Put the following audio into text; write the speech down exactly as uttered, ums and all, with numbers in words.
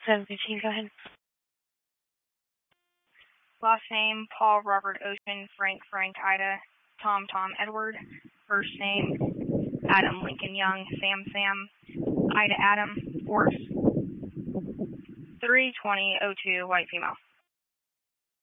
seven fifteen, go ahead. Last name, Paul Robert Ocean, Frank Frank Ida, Tom Tom Edward. First name, Adam Lincoln Young, Sam Sam, Ida Adam, Horse. three twenty oh two, white female.